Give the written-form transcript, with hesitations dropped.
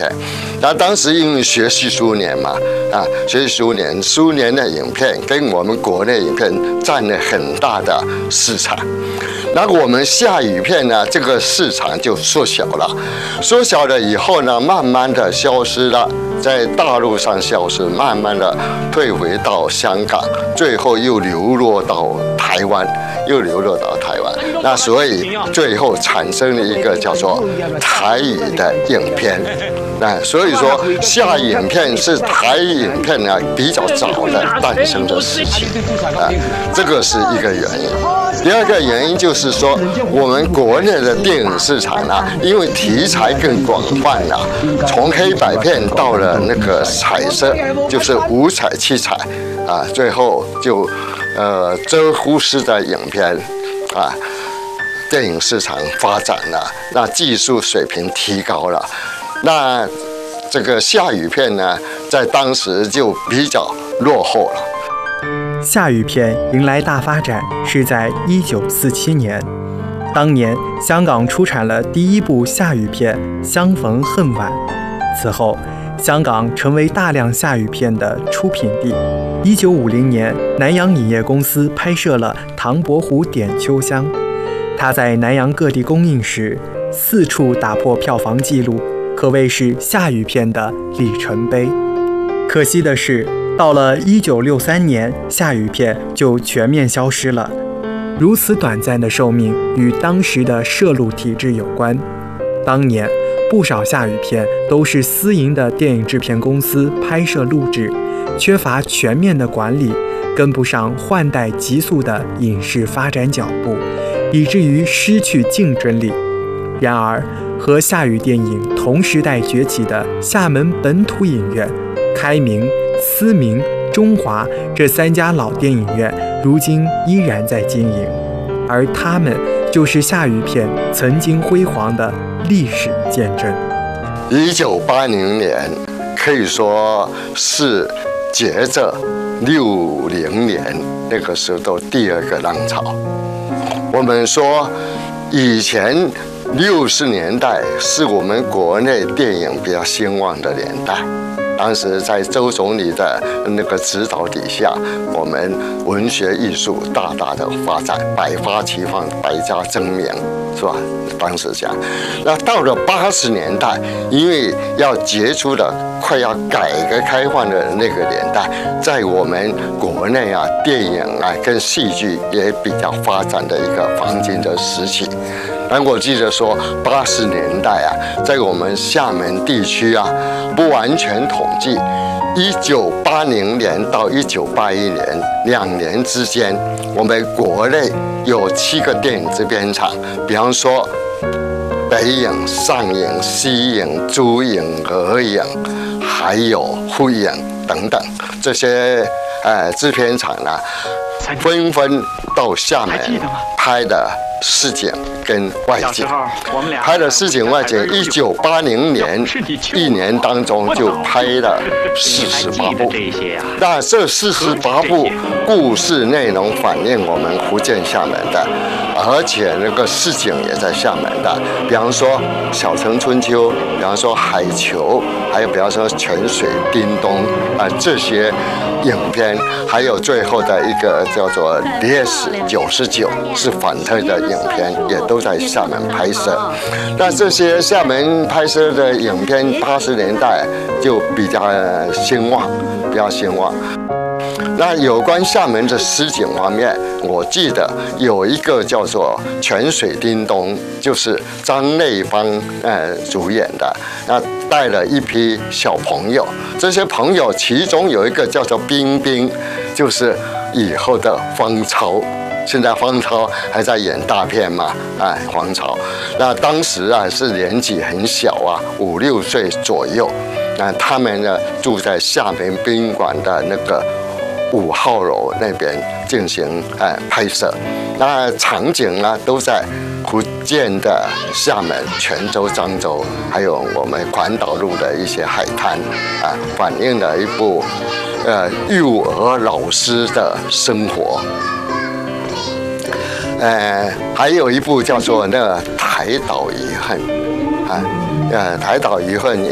片。那当时因为学习苏联嘛，学习苏联的影片跟我们国内影片占了很大的市场。那我们下雨片呢，这个市场就缩小了，缩小了以后呢，慢慢的消失了，在大陆上消失，慢慢的退回到香港，最后又流落到台湾，那所以最后产生了一个叫做台语的影片。那所以说，下影片是台语影片呢比较早的诞生的事情，这个是一个原因。第二个原因就是说，我们国内的电影市场呢，因为题材更广泛了，从黑白片到了那个彩色，就是五彩七彩，最后就遮忽式的影片，电影市场发展了，那技术水平提高了，那这个下雨片呢，在当时就比较落后了。 下雨片迎来大发展是在1947年，当年香港出产了第一部下雨片《相逢恨晚》，此后香港成为大量下雨片的出品地。1950年，南洋影业公司拍摄了《唐伯虎点秋香》，它在南洋各地公映时4处打破票房纪录，可谓是下雨片的里程碑。可惜的是，到了1963年，下雨片就全面消失了。如此短暂的寿命与当时的摄录体制有关。当年不少下雨片都是私营的电影制片公司拍摄录制，缺乏全面的管理，跟不上换代急速的影视发展脚步，以至于失去竞争力。然而，和下雨电影同时代崛起的厦门本土影院、开明、思明、中华这3家老电影院，如今依然在经营，而他们就是下雨片曾经辉煌的历史见证。 1980年可以说是接着60年那个时候第2个浪潮。我们说以前60年代是我们国内电影比较兴旺的年代，当时在周总理的那个指导底下，我们文学艺术大大的发展，百花齐放，百家争鸣，是吧？当时讲，那到了80年代，因为要结束了快要改革开放的那个年代，在我们国内电影跟戏剧也比较发展的一个黄金的时期。但我记得说，80年代在我们厦门地区不完全统计，1980年到1981年2年之间，我们国内有7个电影制片厂，比方说北影、上影、西影、珠影、俄影，还有沪影等等，这些制片厂纷纷到厦门拍的市井跟外景，拍了市井外景。1980年1年当中就拍了48部，那这48部故事内容反映我们福建厦门的，而且那个市井也在厦门的，比方说《小城春秋》，比方说《海球》，还有比方说《泉水叮咚》这些影片，还有最后的一个叫做《烈士99》是反特的影片，也都在厦门拍摄。那这些厦门拍摄的影片，80年代就比较兴旺，那有关厦门的市井方面，我记得有一个叫做《泉水叮咚》，就是张内芳主演的，那带了一批小朋友，这些朋友其中有一个叫做冰冰，就是以后的方超。现在方超还在演大片嘛？方超，那当时是年纪很小5、6岁左右。那他们呢住在厦门宾馆的那个5号楼那边进行拍摄。那场景都在福建的厦门、泉州、漳州，还有我们环岛路的一些海滩反映了一部幼儿老师的生活。还有一部叫做那个《台岛遗恨》台岛遗恨